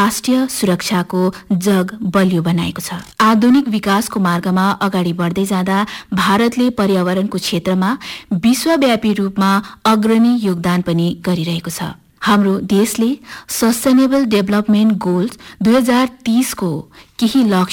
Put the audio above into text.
राष्ट्रिय सुरक्षाको जग बलियो बनाएको छ। आधुनिक विकासको मार्गमा अगाडि बढ्दै जाँदा भारतले पर्यावरणको क्षेत्रमा विश्वव्यापी रूपमा अग्रणी योगदान पनि गरिरहेको छ। हाम्रो देशले सस्टेनेबल डेभलपमेन्ट गोल्स 2030 को केही लक्ष्य